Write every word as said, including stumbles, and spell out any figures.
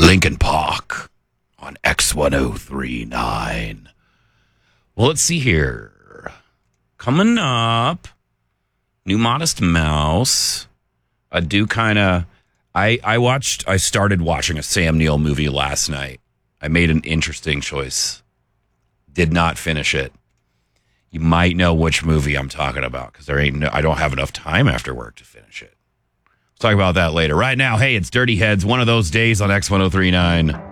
Lincoln Park on X ten thirty-nine. Well, let's see here. Coming up, new Modest Mouse. I do kind of, I, I watched, I started watching a Sam Neill movie last night. I made an interesting choice. Did not finish it. You might know which movie I'm talking about because there ain't no, I don't have enough time after work to finish it. We'll talk about that later. Right now, hey, it's Dirty Heads, one of those days on X ten thirty-nine.